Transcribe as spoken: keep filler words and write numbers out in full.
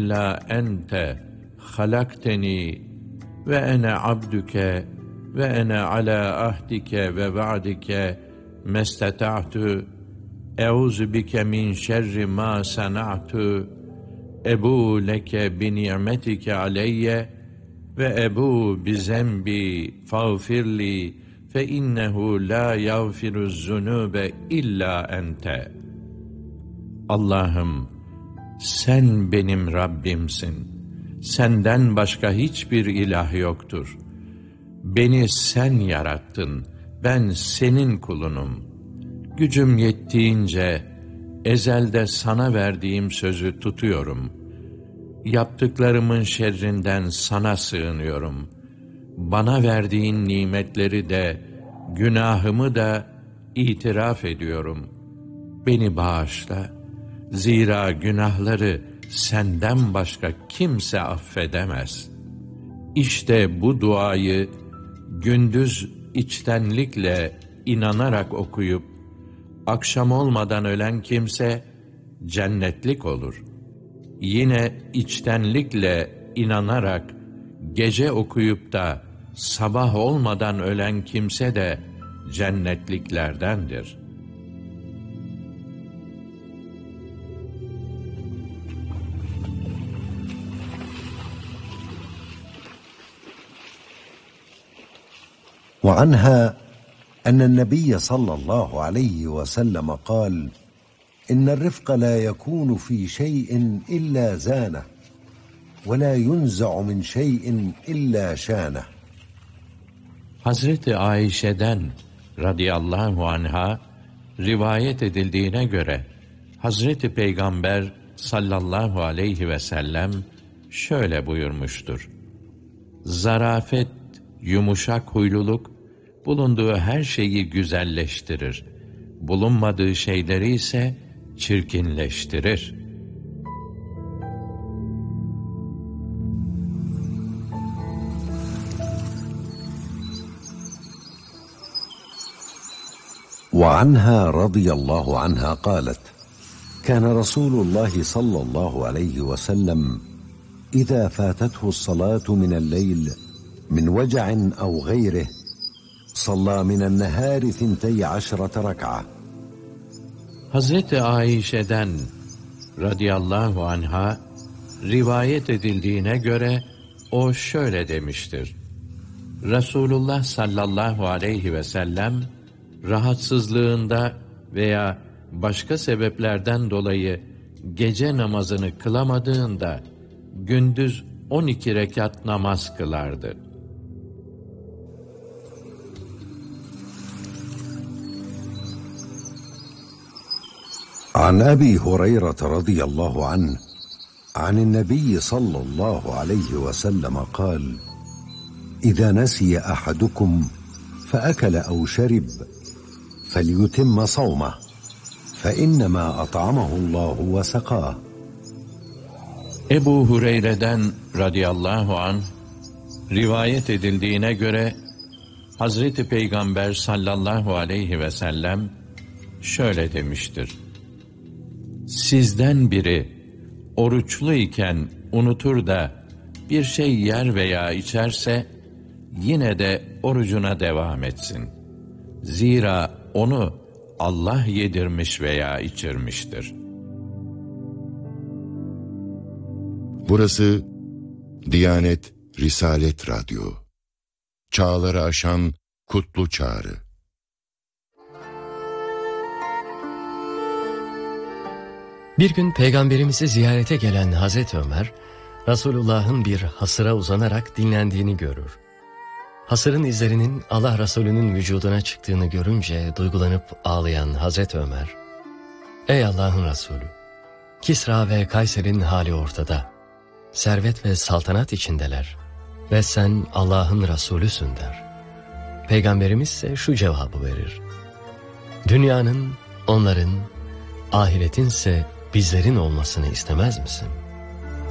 illa ente halakteni ve ene abduke ve ene ala ahdike ve va'dike mestata'tu euzu bike min şerri ma sana'tu ebu leke bi ni'metike aleyye ve ebu bi zembi fağfirli fe innehu la yağfiruz zunube illa ente. Allah'ım, sen benim Rabbimsin. Senden başka hiçbir ilah yoktur. Beni sen yarattın. Ben senin kulunum. Gücüm yettiğince ezelde sana verdiğim sözü tutuyorum. Yaptıklarımın şerrinden sana sığınıyorum. Bana verdiğin nimetleri de, günahımı da itiraf ediyorum. Beni bağışla. Zira günahları senden başka kimse affedemez. İşte bu duayı gündüz içtenlikle inanarak okuyup, akşam olmadan ölen kimse cennetlik olur. Yine içtenlikle inanarak gece okuyup da sabah olmadan ölen kimse de cennetliklerdendir. وعنها أن النبي صلى الله عليه وسلم قال إن الرفق لا يكون في شيء إلا زانه ولا ينزع من شيء إلا شانه. Hazreti Ayşe'den radıyallahu anha rivayet edildiğine göre Hazreti Peygamber sallallahu aleyhi ve sellem şöyle buyurmuştur: zarafet, yumuşak huyluluk bulunduğu her şeyi güzelleştirir, bulunmadığı şeyleri ise çirkinleştirir. وعنها رضي الله عنها قالت كان رسول الله صلى الله عليه وسلم إذا فاتته الصلاة من الليل من وجع أو غيره صلى من النهار ثنتي عشرة ركعة. Hazreti Ayşe'den radıyallahu anha rivayet edildiğine göre o şöyle demiştir: Resulullah sallallahu aleyhi ve sellem rahatsızlığında veya başka sebeplerden dolayı gece namazını kılamadığında gündüz on iki rekat namaz kılardı. عن أبي هريرة رضي الله عنه عن النبي صلى الله عليه وسلم قال إذا نسي أحدكم فأكل أو شرب فليتم صومه فإنما أطعمه الله وسقاه. Ebu Hureyre'den radıyallahu anh rivayet edildiğine göre Hazreti Peygamber sallallahu aleyhi ve sellem şöyle demiştir: sizden biri oruçlu iken unutur da bir şey yer veya içerse yine de orucuna devam etsin. Zira onu Allah yedirmiş veya içirmiştir. Burası Diyanet Risalet Radyo. Çağları aşan kutlu çağrı. Bir gün Peygamberimizi ziyarete gelen Hazreti Ömer, Resulullah'ın bir hasıra uzanarak dinlendiğini görür. Hasırın izlerinin Allah Resulü'nün vücuduna çıktığını görünce duygulanıp ağlayan Hazreti Ömer, "Ey Allah'ın Resulü, Kisra ve Kayser'in hali ortada, servet ve saltanat içindeler ve sen Allah'ın Resulüsün" der. Peygamberimiz ise şu cevabı verir: "Dünyanın, onların, ahiretin ise bizlerin olmasını istemez misin?"